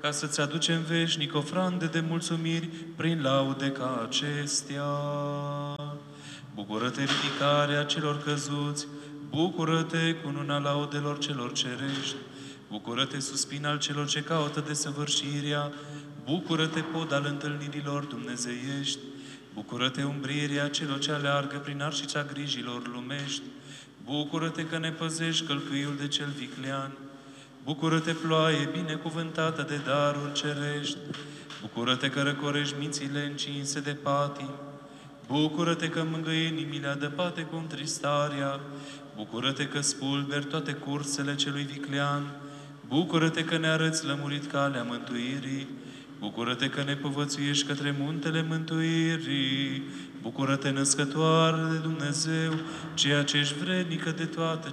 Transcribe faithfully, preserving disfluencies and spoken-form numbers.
ca să-ți aducem veșnic ofrande de mulțumiri prin laude ca acestea. Bucură-te, ridicarea celor căzuți, bucură-te, cununa laudelor celor cerești, bucură-te, suspin al celor ce caută desăvârșirea, bucură-te, pod al întâlnirilor dumnezeiești, bucură-te, umbrirea celor ce aleargă prin arșița grijilor lumești, bucură-te că ne păzești călcâiul de cel viclean, bucură-te, ploaie binecuvântată de daruri cerești, bucură-te că răcorești mințile încinse de patim, bucură-te că mângâi inimile adăpate cu întristarea, bucură-te că spulberi toate cursele celui viclean, bucură-te că ne arăți lămurit calea mântuirii, bucură-te că ne povățuiești către muntele mântuirii, bucură-te, născătoare de Dumnezeu, ceea ce ești vrednică de toată